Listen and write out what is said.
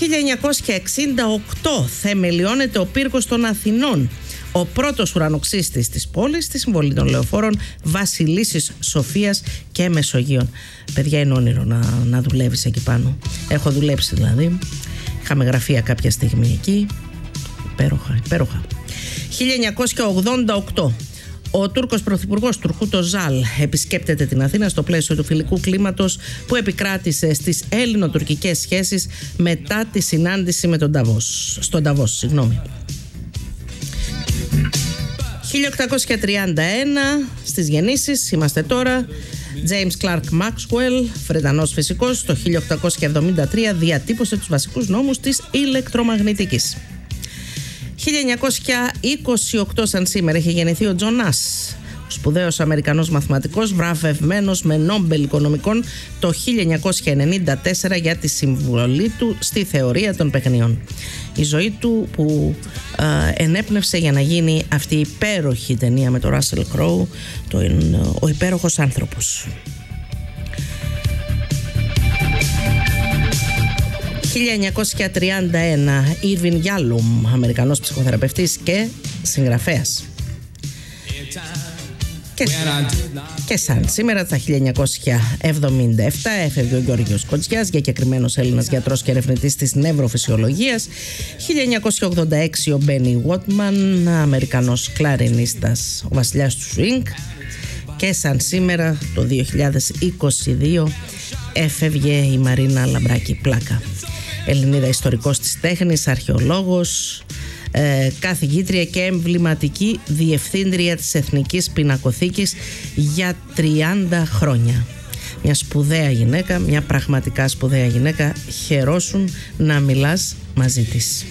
1968 θεμελιώνεται ο πύργος των Αθηνών, ο πρώτος ουρανοξύστης της πόλης, στη συμβολή των λεωφόρων Βασιλίσσης Σοφίας και Μεσογείων. Παιδιά, είναι όνειρο να δουλεύεις εκεί πάνω. Έχω δουλέψει δηλαδή. Είχαμε γραφεία κάποια στιγμή εκεί. Υπέροχα. 1988. Ο Τούρκος Πρωθυπουργός Τουρκούτ Οσάλ επισκέπτεται την Αθήνα στο πλαίσιο του φιλικού κλίματος που επικράτησε στις έλληνο-τουρκικές σχέσεις μετά τη συνάντηση με τον Νταβός. Στον Νταβός. 1831 στις γεννήσεις είμαστε τώρα. James Clerk Maxwell, Βρετανός φυσικός, το 1873 διατύπωσε τους βασικούς νόμους της ηλεκτρομαγνητικής. 1928 σαν σήμερα είχε γεννηθεί ο Τζον Νας, ο σπουδαίος Αμερικανός μαθηματικός, βραβευμένος με Νόμπελ Οικονομικών το 1994 για τη συμβολή του στη θεωρία των παιχνιών. Η ζωή του που ενέπνευσε για να γίνει αυτή η υπέροχη ταινία με τον Russell Crowe, ο υπέροχος άνθρωπος. 1931 Irvin Yalom, Αμερικανός ψυχοθεραπευτής και συγγραφέας. Και σαν σήμερα, τα 1977 έφευγε ο Γιώργος Κοτζιάς, διακεκριμένος Έλληνας γιατρός και ερευνητής της νευροφυσιολογίας. 1986 ο Μπένι Βότμαν, Αμερικανός κλαρινίστας, ο βασιλιάς του swing. Και σαν σήμερα, το 2022 έφευγε η Μαρίνα Λαμπράκη Πλάκα, Ελληνίδα ιστορικός της τέχνης, αρχαιολόγος, καθηγήτρια και εμβληματική διευθύντρια της Εθνικής Πινακοθήκης για 30 χρόνια. Μια σπουδαία γυναίκα, μια πραγματικά σπουδαία γυναίκα. Χαιρόσουν να μιλάς μαζί της.